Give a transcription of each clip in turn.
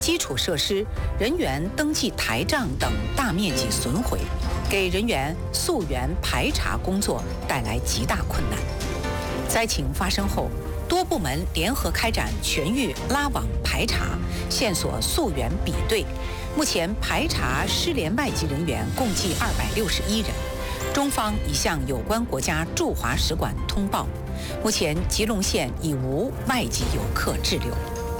基础设施、人员登记台账等大面积损毁，给人员溯源排查工作带来极大困难。灾情发生后，多部门联合开展全域拉网排查、线索溯源比对。目前排查失联外籍人员共计261人。中方已向有关国家驻华使馆通报，目前吉隆县已无外籍游客滞留。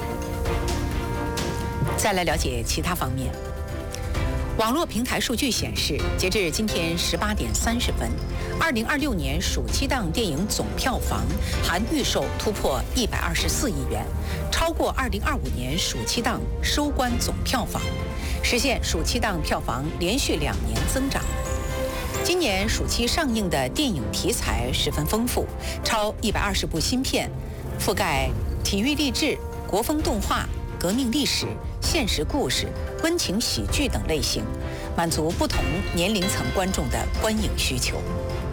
再来了解其他方面。网络平台数据显示，截至今天18点30分，2026年暑期档电影总票房含预售突破124亿元，超过2025年暑期档收官总票房，实现暑期档票房连续2年增长。今年暑期上映的电影题材十分丰富，超120部新片，覆盖体育励志、国风动画、革命历史、现实故事、温情喜剧等类型，满足不同年龄层观众的观影需求。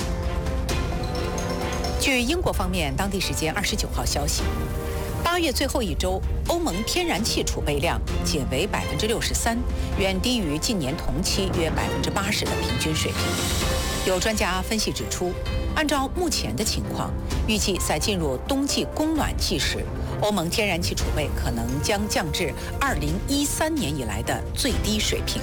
据英国方面当地时间29号消息，8月最后一周，欧盟天然气储备量仅为63%，远低于近年同期约80%的平均水平。有专家分析指出，按照目前的情况，预计在进入冬季供暖季时，欧盟天然气储备可能将降至2013年以来的最低水平。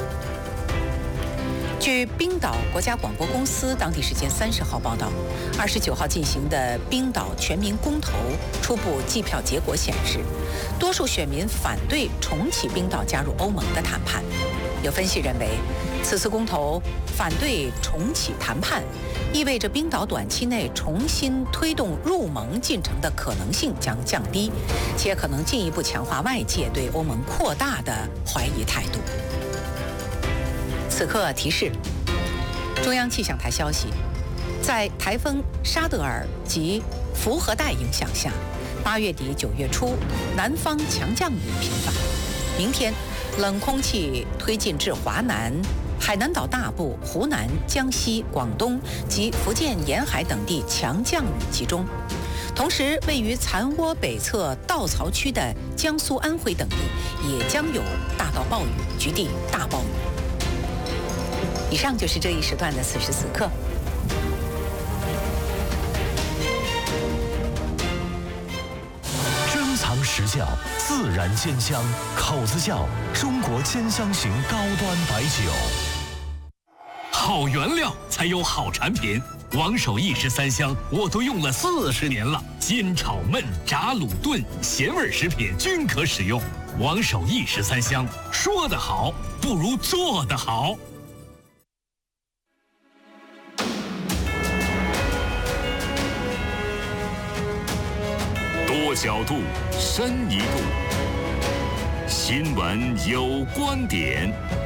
据冰岛国家广播公司当地时间30号报道，29号进行的冰岛全民公投初步计票结果显示，多数选民反对重启冰岛加入欧盟的谈判。有分析认为，此次公投反对重启谈判，意味着冰岛短期内重新推动入盟进程的可能性将降低，且可能进一步强化外界对欧盟扩大的怀疑态度。此刻提示：中央气象台消息，在台风沙德尔及福和带影响下，8月底9月初，南方强降雨频繁。明天，冷空气推进至华南、海南岛大部、湖南、江西、广东及福建沿海等地强降雨集中。同时，位于残涡北侧稻草区的江苏、安徽等地也将有大到暴雨，局地大暴雨。以上就是这一时段的此时此刻。 珍藏实窖，自然煎香，口子窖中国煎香型高端白酒。 好原料才有好产品，王守义13香我都用了40年了，煎炒焖炸卤炖咸味食品均可使用。王守义13香，说得好不如做得好。多角度，深一度。新闻有观点。